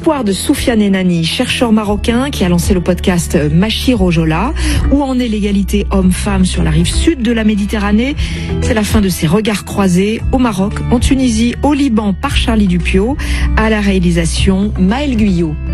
l'espoir de Soufiane Enani, chercheur marocain qui a lancé le podcast Machi Rojola. Où en est l'égalité homme-femme sur la rive sud de la Méditerranée? C'est la fin de ces regards croisés au Maroc, en Tunisie, au Liban par Charlie Dupiot, à la réalisation Maël Guyot.